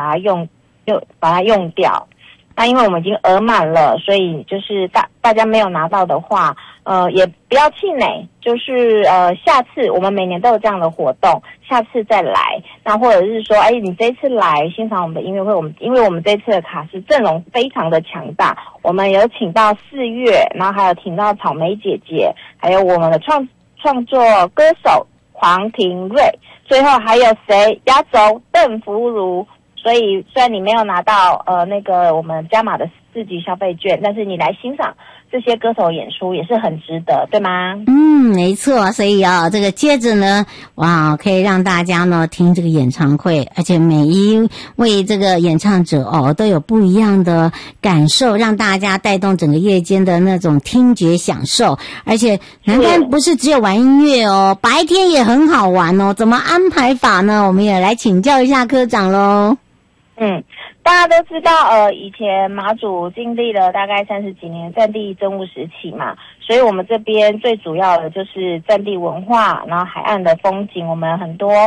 把它用掉。那因为我们已经额满了，所以就是大家没有拿到的话，也不要气馁，就是下次我们每年都有这样的活动，下次再来。那或者是说，你这一次来欣赏我们的音乐会，因为我们这次的卡司阵容非常的强大，我们有请到4月，然后还有请到草莓姐姐，还有我们的创作歌手黄庭瑞，最后还有谁压轴邓福如。所以虽然你没有拿到我们加码的4级消费券，但是你来欣赏这些歌手演出也是很值得，对吗？ 没错。所以这个接着呢，哇，可以让大家呢听这个演唱会，而且每一位这个演唱者都有不一样的感受，让大家带动整个夜间的那种听觉享受。而且南竿不是只有玩音乐白天也很好玩怎么安排法呢？我们也来请教一下科长咯。 大家都知道，以前马祖经历了大概30几年战地政务时期嘛，所以我们这边最主要的就是战地文化，然后海岸的风景，我们很多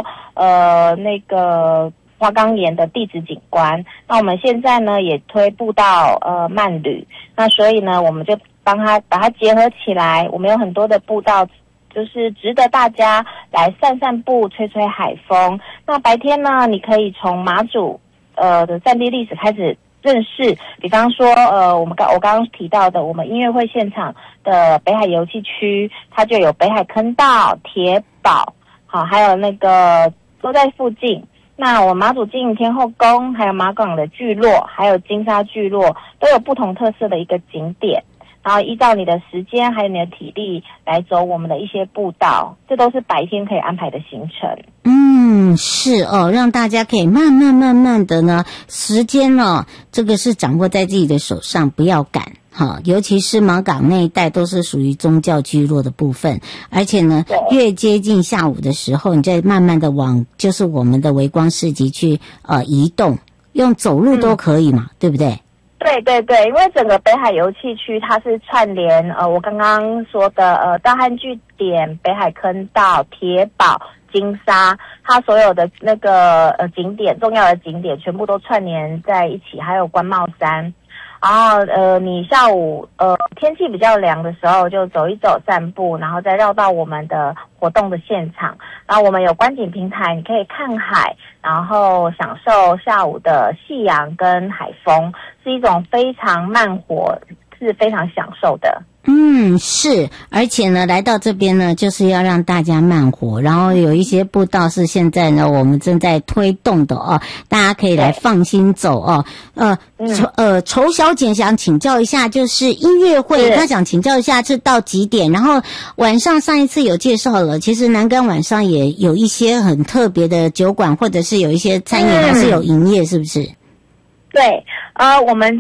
花岗岩的地质景观。那我们现在呢也推步到慢旅，那所以呢我们就把它结合起来，我们有很多的步道。就是值得大家来散散步、吹吹海风。那白天呢，你可以从马祖的战地历史开始认识，比方说我刚刚提到的我们音乐会现场的北海游憩区，它就有北海坑道、铁堡，好，还有都在附近。那我马祖经营天后宫，还有马港的聚落，还有金沙聚落，都有不同特色的一个景点。然后依照你的时间还有你的体力来走我们的一些步道，这都是白天可以安排的行程。 是让大家可以慢慢的呢，时间这个是掌握在自己的手上，不要赶尤其是马港那一带都是属于宗教聚落的部分，而且呢越接近下午的时候，你再慢慢的往就是我们的微光市集去移动，用走路都可以嘛，对不对？ 对，因为整个北海游憩区它是串联我刚刚说的大汉据点、北海坑道、铁堡、金沙，它所有的景点，重要的景点全部都串联在一起，还有关帽山。然后你下午天气比较凉的时候就走一走散步，然后再绕到我们的活动的现场。然后我们有观景平台，你可以看海，然后享受下午的夕阳跟海风，是一种非常慢活，是非常享受的。 是，而且呢来到这边呢就是要让大家慢活，然后有一些步道是现在呢我们正在推动的大家可以来放心走仇小姐想请教一下，就是音乐会她想请教一下是到几点，然后晚上上一次有介绍了，其实南竿晚上也有一些很特别的酒馆，或者是有一些餐饮还是有营业，是不是？ 对，我们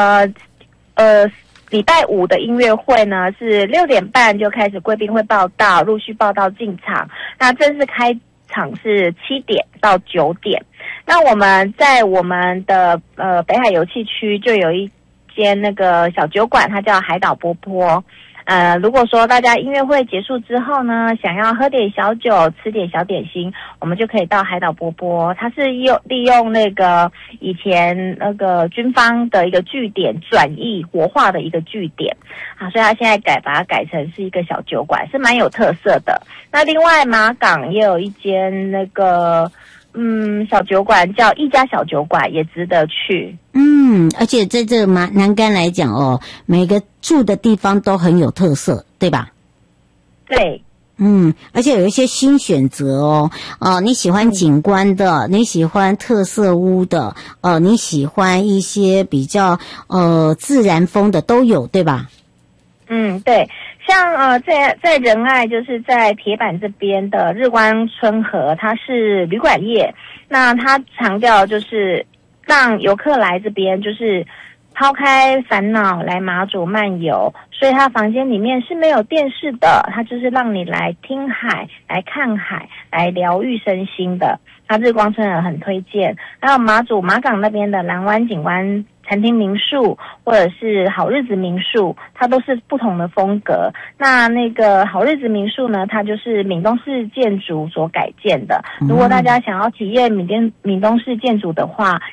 礼拜五的音乐会呢是6点半就开始贵宾会报到，陆续报到进场。那正式开场是7点到9点。那我们在我们的北海游憩区就有一间小酒馆，它叫海岛波波。如果说大家音乐会结束之后呢，想要喝点小酒、吃点小点心，我们就可以到海岛波波。它是利用以前军方的一个据点转译活化的一个据点啊，所以它现在把它改成是一个小酒馆，是蛮有特色的。那另外马港也有一间小酒馆叫一家小酒馆，也值得去。 而且在这南竿来讲每个住的地方都很有特色，对吧？ 对。 而且有一些新选择你喜欢景观的，你喜欢特色屋的，你喜欢一些比较自然风的都有，对吧？ 对。像在仁爱，就是在铁板这边的日光春和，它是旅馆业，那它强调就是让游客来这边就是抛开烦恼来马祖漫游，所以它房间里面是没有电视的，它就是让你来听海、来看海、来疗愈身心的。它日光春和很推荐，还有马港那边的蓝湾景观餐厅民宿或者是好日子民宿，它都是不同的风格。那好日子民宿呢，它就是闽东式建筑所改建的。如果大家想要体验闽东式建筑的话，